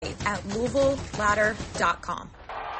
at LouisvilleLadder.com.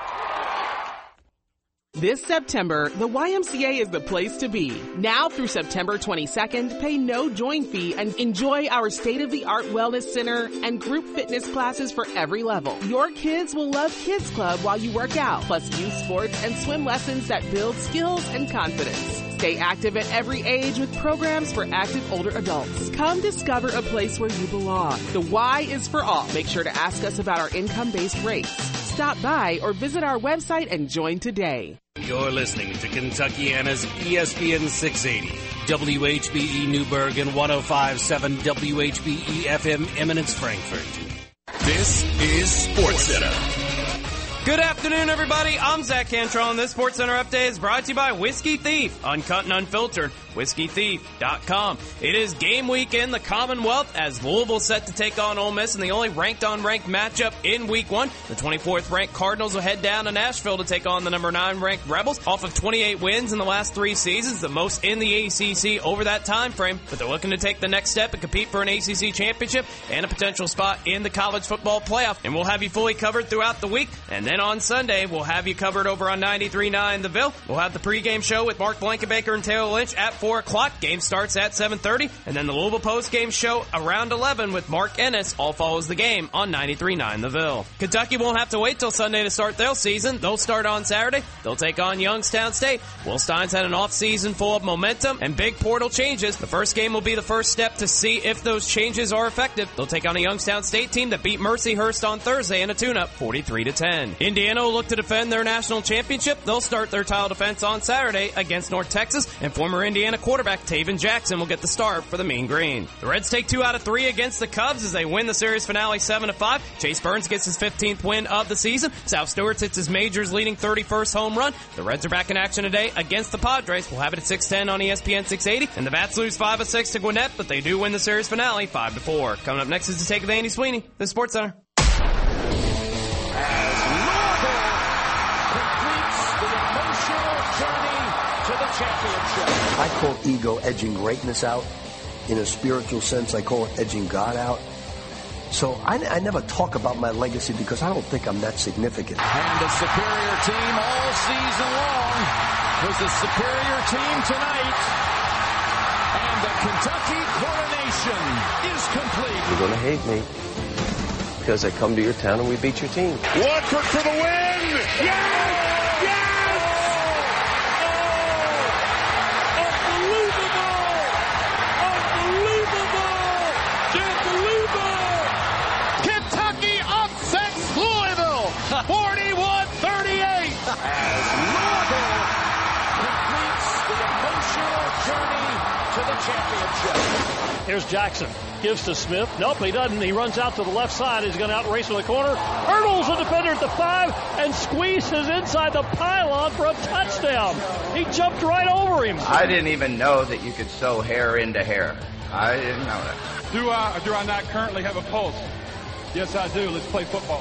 This September, the YMCA is the place to be. Now through September 22nd, pay no join fee and enjoy our state-of-the-art wellness center and group fitness classes for every level. Your kids will love Kids Club while you work out, plus youth sports and swim lessons that build skills and confidence. Stay active at every age with programs for active older adults. Come discover a place where you belong. The Y is for all. Make sure to ask us about our income-based rates. Stop by or visit our website and join today. You're listening to Kentuckiana's ESPN 680, WHBE Newburgh and 105.7 WHBE FM Eminence Frankfurt. This is SportsCenter. Good afternoon, everybody. I'm Zach Cantrell, and this SportsCenter update is brought to you by Whiskey Thief, uncut and unfiltered. WhiskeyThief.com. It is game week in the Commonwealth as Louisville set to take on Ole Miss in the only ranked-on-ranked matchup in week one. The 24th ranked Cardinals will head down to Nashville to take on the number 9 ranked Rebels off of 28 wins in the last 3 seasons, the most in the ACC over that time frame. But they're looking to take the next step and compete for an ACC championship and a potential spot in the college football playoff. And we'll have you fully covered throughout the week. And then on Sunday, we'll have you covered over on 93.9 The Ville. We'll have the pregame show with Mark Blankenbaker and Taylor Lynch at 4 o'clock. Game starts at 7:30. And then the Louisville postgame show around 11 with Mark Ennis all follows the game on 93.9 The Ville. Kentucky won't have to wait till Sunday to start their season. They'll start on Saturday. They'll take on Youngstown State. Will Stein's had an off-season full of momentum and big portal changes. The first game will be the first step to see if those changes are effective. They'll take on a Youngstown State team that beat Mercyhurst on Thursday in a tune-up 43-10. Indiana will look to defend their national championship. They'll start their title defense on Saturday against North Texas, and former Indiana quarterback Taven Jackson will get the start for the Mean Green. The Reds take 2 out of 3 against the Cubs as they win the series finale 7-5. Chase Burns gets his 15th win of the season. South Stewart hits his majors leading 31st home run. The Reds are back in action today against the Padres. We'll have it at 6:10 on ESPN 680. And the Bats lose 5-6 to Gwinnett, but they do win the series finale 5-4. Coming up next is the take of Andy Sweeney, the SportsCenter. I call ego edging greatness out. In a spiritual sense, I call it edging God out. So I never talk about my legacy because I don't think I'm that significant. And the superior team all season long was the superior team tonight. And the Kentucky coronation is complete. You're going to hate me because I come to your town and we beat your team. Watford for the win! Yes! Here's Jackson. Gives to Smith. Nope, he doesn't. He runs out to the left side. He's going to outrace in the corner. Hurdles the defender at the 5 and squeezes inside the pylon for a touchdown. He jumped right over him. I didn't even know that you could sew hair into hair. I didn't know that. Do I or do I not currently have a pulse? Yes, I do. Let's play football.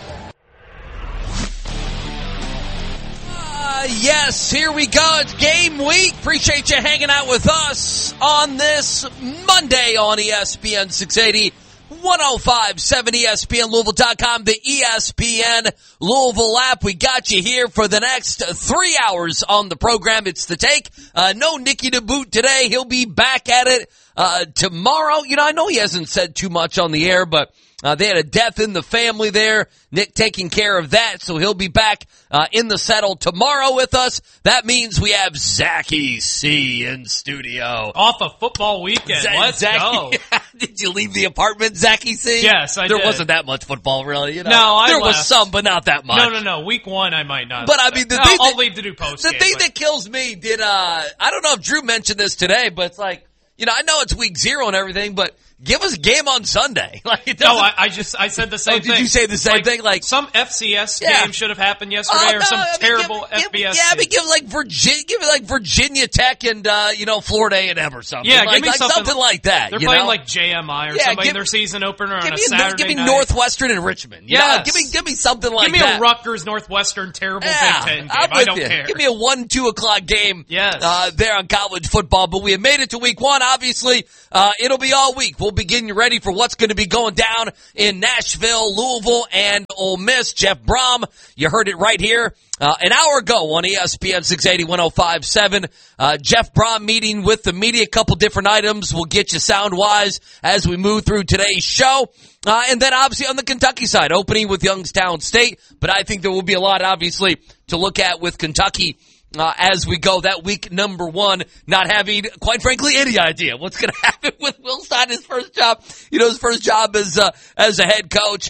Yes, here we go. It's game week. Appreciate you hanging out with us on this Monday on ESPN 680, 105.7 ESPN Louisville.com, the ESPN Louisville app. We got you here for the next 3 hours on the program. It's the take. No Nicky DeBoot today. He'll be back at it tomorrow. You know, I know he hasn't said too much on the air, but they had a death in the family there. Nick taking care of that, so he'll be back in the saddle tomorrow with us. That means we have Zachy C in studio. Off a football weekend. Let's go. Did you leave the apartment, Zachy C? Yes, I did. There wasn't that much football, really. You know? No, there was some, but not that much. No. Week 1, I might not. But I mean, I'll leave to do post. The thing that kills me I don't know if Drew mentioned this today, but it's like, you know, I know it's week 0 and everything, but give us a game on Sunday. I said the same thing. Did you say the same thing? Like some FCS game should have happened yesterday, or some terrible FBS. Give like Virginia Tech and Florida A&M or something. Yeah, give me something like that. They're playing like JMI or somebody in their season opener on a Saturday night. Give me Northwestern and Richmond. Yeah, give me something like that. Give me a Rutgers Northwestern terrible Big Ten game. I don't care. Give me a 1-2 o'clock game. Yes. There on college football. But we have made it to week 1. Obviously, it'll be all week. We'll be getting you ready for what's going to be going down in Nashville, Louisville, and Ole Miss. Jeff Brom, you heard it right here an hour ago on ESPN 680 105.7. Jeff Brom meeting with the media. A couple different items will get you sound-wise as we move through today's show. And then obviously on the Kentucky side, opening with Youngstown State. But I think there will be a lot, obviously, to look at with Kentucky as we go that week number 1, not having, quite frankly, any idea what's going to happen with Will Stein, his first job, his first job as a head coach.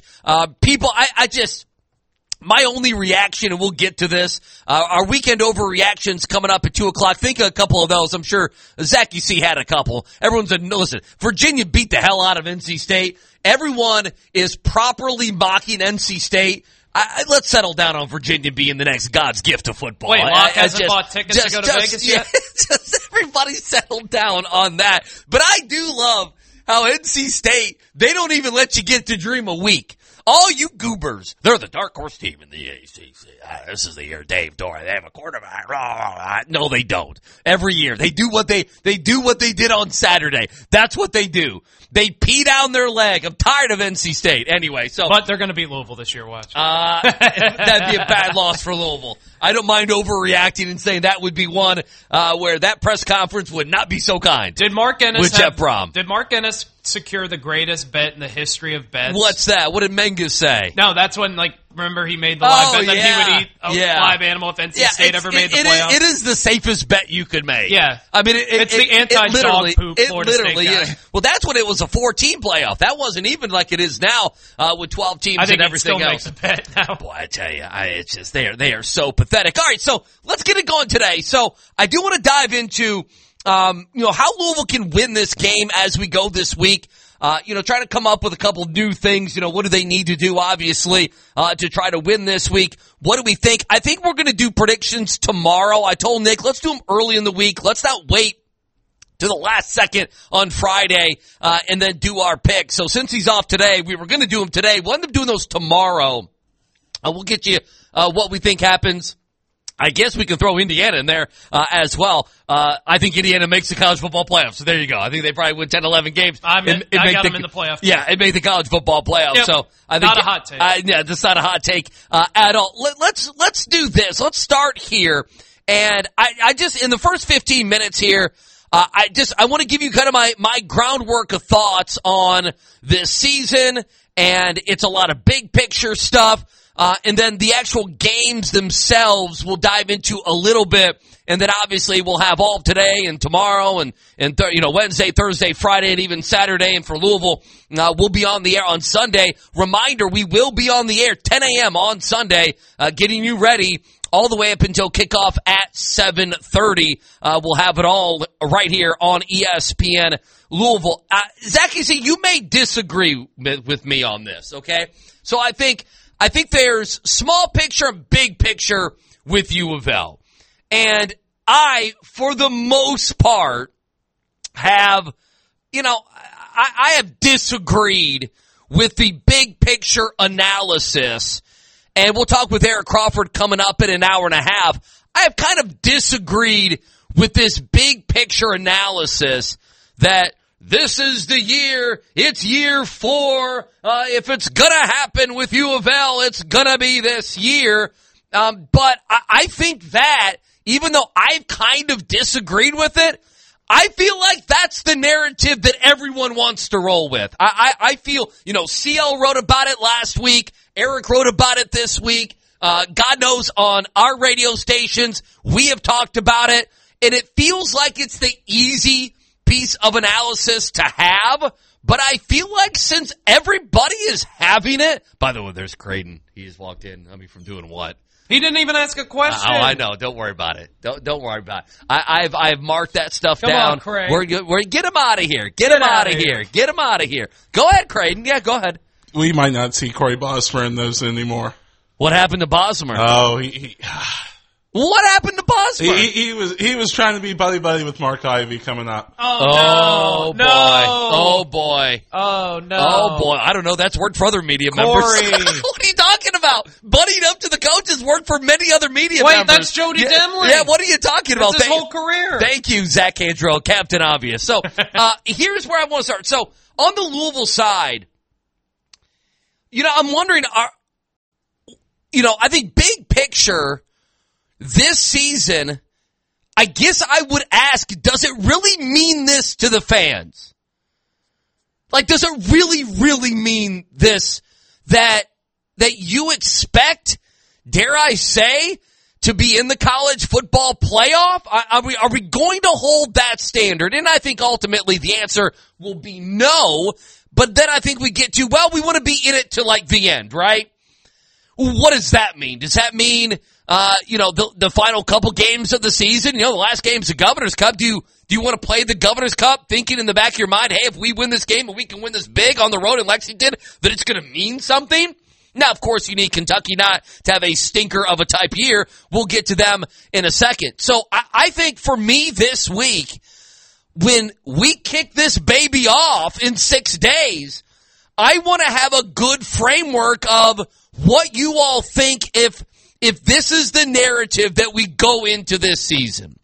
My only reaction, and we'll get to this, our weekend overreactions coming up at 2 o'clock. Think of a couple of those. I'm sure Zach, you see, had a couple. Everyone's listen, Virginia beat the hell out of NC State. Everyone is properly mocking NC State. Let's settle down on Virginia being the next God's gift to football. Wait, Locke hasn't bought tickets to go to Vegas yet? Just everybody settled down on that. But I do love how NC State, they don't even let you get to dream a week. All you goobers, they're the dark horse team in the ACC. This is the year Dave Dory. They have a quarterback. No, they don't. Every year they do what they do what they did on Saturday. That's what they do. They pee down their leg. I'm tired of NC State. Anyway, but they're going to beat Louisville this year. Watch. That'd be a bad loss for Louisville. I don't mind overreacting and saying that would be one where that press conference would not be so kind. Did Mark Ennis with Jeff Brom? Did Mark Ennis secure the greatest bet in the history of bets? What's that? What did Menges say? No, that's when, remember he made the live bet that he would eat a live animal if NC State ever made the playoffs? It is the safest bet you could make. Yeah. I mean, it's the anti-dog poop Florida State guy. Yeah. Well, that's when it was a 4-team playoff. That wasn't even like it is now with 12 teams and everything else. I think it still makes a bet now. Boy, I tell you, it's just they are so pathetic. All right, so let's get it going today. So I do want to dive into how Louisville can win this game as we go this week. Trying to come up with a couple new things. What do they need to do, obviously, to try to win this week? What do we think? I think we're going to do predictions tomorrow. I told Nick, let's do them early in the week. Let's not wait to the last second on Friday, and then do our picks. So since he's off today, we were going to do them today. We'll end up doing those tomorrow. We'll get you, what we think happens. I guess we can throw Indiana in there as well. I think Indiana makes the college football playoffs. So there you go. I think they probably win 10, 11 games. I got them in the playoffs. Yeah, it made the college football playoffs. Yep. So I think not a hot take. That's not a hot take at all. Let's do this. Let's start here. And I just in the first 15 minutes here, I want to give you kind of my groundwork of thoughts on this season, and it's a lot of big picture stuff. And then the actual games themselves we'll dive into a little bit. And then obviously we'll have all today and tomorrow and Wednesday, Thursday, Friday, and even Saturday. And for Louisville, we'll be on the air on Sunday. Reminder, we will be on the air 10 a.m. on Sunday, getting you ready all the way up until kickoff at 7:30. We'll have it all right here on ESPN Louisville. Zach, you may disagree with me on this, okay? So I think there's small picture and big picture with U of L. And I, for the most part, have, I have disagreed with the big picture analysis. And we'll talk with Eric Crawford coming up in an hour and a half. I have kind of disagreed with this big picture analysis that this is the year, it's year 4. If it's gonna happen with U of L, it's gonna be this year. But I think that, even though I've kind of disagreed with it, I feel like that's the narrative that everyone wants to roll with. I feel, CL wrote about it last week. Eric wrote about it this week. God knows on our radio stations, we have talked about it. And it feels like it's the easy piece of analysis to have, but I feel like since everybody is having it, by the way, there's Creighton. He just walked in. From doing what? He didn't even ask a question. I know. Don't worry about it. Don't worry about it. I've marked that stuff down. Come on, Craig. We're get him out of here. Get him out of here. Get him out of here. Go ahead, Creighton. Yeah, go ahead. We might not see Corey Bosmer in those anymore. What happened to Bosmer? Oh, What happened to Bosmer? He was trying to be buddy with Mark Ivy coming up. Oh no. Boy. Oh boy. Oh no. Oh boy. I don't know. That's worked for other media members. What are you talking about? Buddying up to the coaches worked for many other media members. Wait, that's Jody Demling. Yeah, what are you talking about? His whole career. Thank you, Zach Andrew, Captain Obvious. So, here's where I want to start. So, On the Louisville side, I'm wondering, I think big picture this season, I guess I would ask, does it really mean this to the fans? Like, does it really, really mean this, that you expect, dare I say, to be in the college football playoff? Are we going to hold that standard? And I think ultimately the answer will be no, but then I think we get to, we want to be in it to like the end, right? What does that mean? Does that mean, the final couple games of the season, the last game's the Governor's Cup? Do you want to play the Governor's Cup thinking in the back of your mind, hey, if we win this game and we can win this big on the road in Lexington, that it's going to mean something? Now, of course, you need Kentucky not to have a stinker of a type year. We'll get to them in a second. So I think for me this week, when we kick this baby off in 6 days, I want to have a good framework of what you all think if this is the narrative that we go into this season.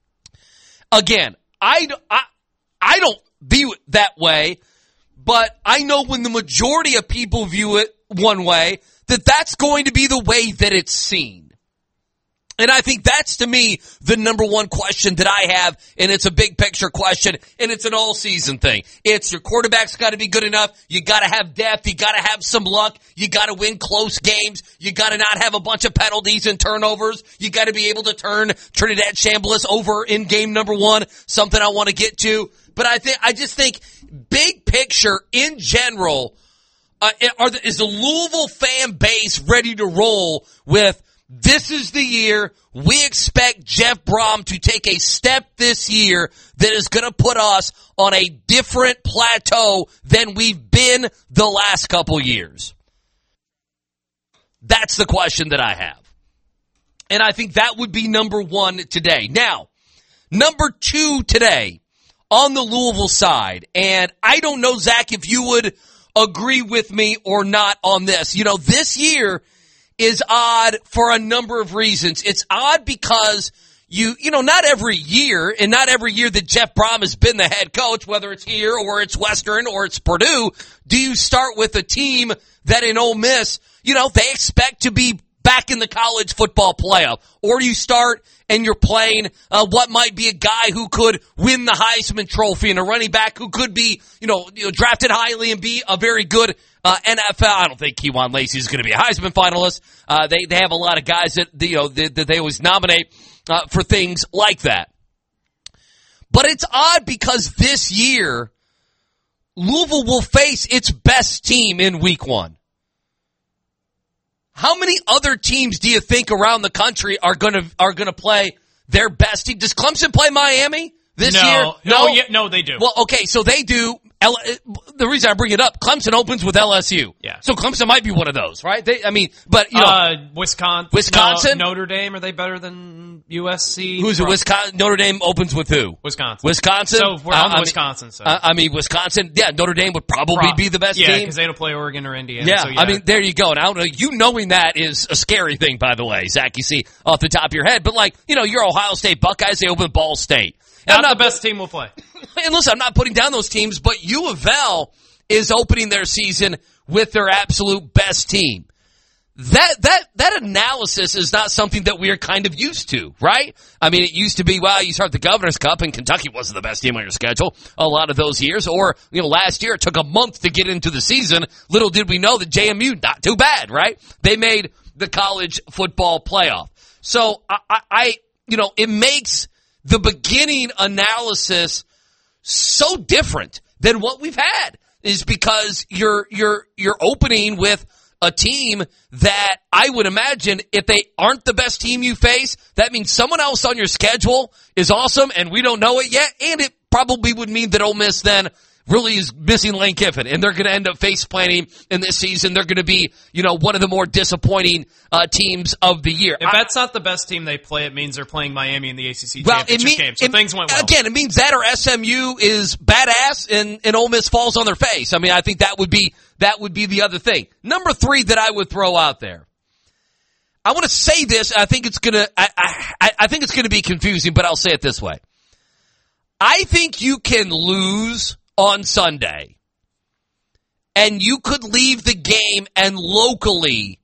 Again, I don't view it that way, but I know when the majority of people view it one way, that's going to be the way that it's seen. And I think that's, to me, the number one question that I have, and it's a big picture question, and it's an all-season thing. It's your quarterback's got to be good enough, you got to have depth, you got to have some luck, you got to win close games, you got to not have a bunch of penalties and turnovers, you got to be able to turn Trinidad Chambliss over in game number 1, something I want to get to. But I just think, big picture, in general, is the Louisville fan base ready to roll with, this is the year we expect Jeff Brom to take a step this year that is going to put us on a different plateau than we've been the last couple years? That's the question that I have. And I think that would be number one today. Now, number two today on the Louisville side, and I don't know, Zach, if you would agree with me or not on this. This year is odd for a number of reasons. It's odd because not every year, and not every year that Jeff Brom has been the head coach, whether it's here or it's Western or it's Purdue, do you start with a team that in Ole Miss, they expect to be back in the college football playoff. Or you start and you're playing what might be a guy who could win the Heisman Trophy and a running back who could be, drafted highly and be a very good NFL. I don't think Kewan Lacey is going to be a Heisman finalist. They have a lot of guys that that they always nominate for things like that. But it's odd because this year Louisville will face its best team in week 1. How many other teams do you think around the country are gonna play their best team? Does Clemson play Miami this year? No, they do. Well, okay, so they do. The reason I bring it up, Clemson opens with LSU. Yeah. So Clemson might be one of those, right? Wisconsin, Notre Dame, are they better than USC? Who's it? Wisconsin? Notre Dame opens with who? Wisconsin. So we're on Wisconsin. Wisconsin. Yeah, Notre Dame would probably be the best team. Yeah, because they don't play Oregon or Indiana. Yeah, so yeah. There you go. And I don't know, you knowing that is a scary thing, by the way, Zach. You see off the top of your head, but your Ohio State Buckeyes, they open Ball State. Not the best team will play. And listen, I'm not putting down those teams, but U of L is opening their season with their absolute best team. That analysis is not something that we are kind of used to, right? I mean, it used to be, you start the Governor's Cup and Kentucky wasn't the best team on your schedule a lot of those years. Or, last year it took a month to get into the season. Little did we know that JMU, not too bad, right? They made the college football playoff. So it makes the beginning analysis so different than what we've had, is because you're opening with a team that I would imagine, if they aren't the best team you face, that means someone else on your schedule is awesome and we don't know it yet, and it probably would mean that Ole Miss then really is missing Lane Kiffin, and they're going to end up face planting in this season. They're going to be, one of the more disappointing teams of the year. If that's not the best team they play, it means they're playing Miami in the ACC championship game. So things went well. Again, it means that or SMU is badass and Ole Miss falls on their face. I mean, I think that would be the other thing. Number 3 that I would throw out there. I want to say this. I think it's gonna. I think it's gonna be confusing, but I'll say it this way. I think you can lose on Sunday and you could leave the game and locally